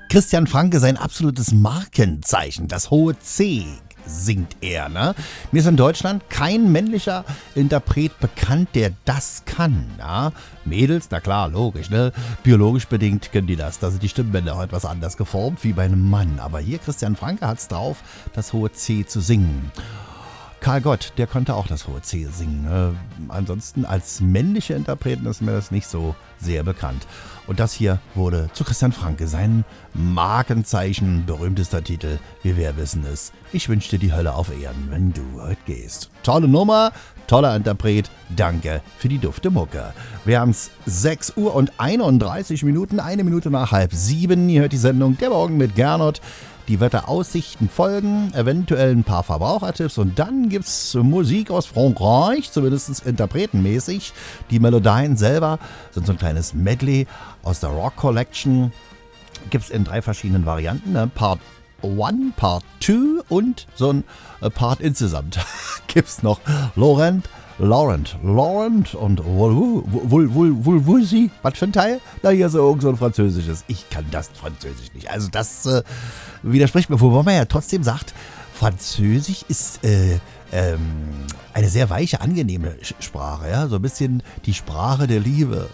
Christian Franke, sein absolutes Markenzeichen, das hohe C, singt er. Ne? Mir ist in Deutschland kein männlicher Interpret bekannt, der das kann. Ja? Mädels, na klar, logisch, ne? Biologisch bedingt können die das. Da sind die Stimmbänder heute was anders geformt wie bei einem Mann. Aber hier, Christian Franke hat es drauf, das hohe C zu singen. Karl Gott, der konnte auch das hohe C singen. Ansonsten als männliche Interpreten ist mir das nicht so sehr bekannt. Und das hier wurde zu Christian Franke sein Markenzeichen, berühmtester Titel, wie wir wissen es. Ich wünsche dir die Hölle auf Erden, wenn du heute gehst. Tolle Nummer, toller Interpret, danke für die dufte Mucke. Wir haben es 6 Uhr und 31 Minuten, 1 Minute nach 6:30. Ihr hört die Sendung Der Morgen mit Gernot. Die Wetteraussichten folgen, eventuell ein paar Verbrauchertipps und dann gibt's Musik aus Frankreich, zumindest interpretenmäßig. Die Melodien selber sind so ein kleines Medley aus der Rock Collection. Gibt's in 3 verschiedenen Varianten, ne? Part 1, Part 2 und so ein Part insgesamt. Gibt's noch Laurent und Wulwusi, was für ein Teil? Na, hier so irgend so ein französisches. Ich kann das Französisch nicht. Also das widerspricht mir, wobei man ja trotzdem sagt, Französisch ist eine sehr weiche, angenehme Sprache, ja, so ein bisschen die Sprache der Liebe.